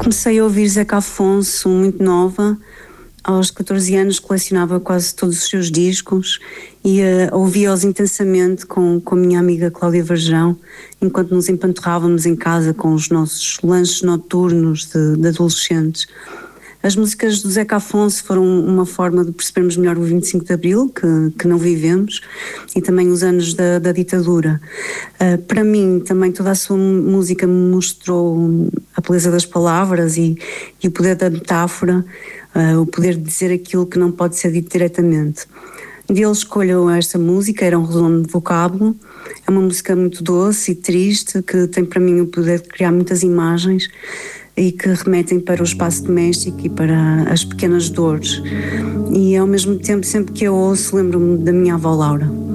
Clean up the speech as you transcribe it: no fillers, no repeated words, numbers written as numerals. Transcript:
Comecei a ouvir Zeca Afonso muito nova. Aos 14 anos colecionava quase todos os seus discos e ouvia-os intensamente com a minha amiga Cláudia Varjão, enquanto nos empanturrávamos em casa com os nossos lanches noturnos de adolescentes. As músicas do Zeca Afonso foram uma forma de percebermos melhor o 25 de Abril, que não vivemos, e também os anos da ditadura. Para mim, também toda a sua música me mostrou a beleza das palavras e o poder da metáfora, o poder de dizer aquilo que não pode ser dito diretamente. Dele escolho esta música, Era um Redondo de Vocábulo. É uma música muito doce e triste, que tem para mim o poder de criar muitas imagens e que remetem para o espaço doméstico e para as pequenas dores. E ao mesmo tempo, sempre que eu ouço, lembro-me da minha avó Laura.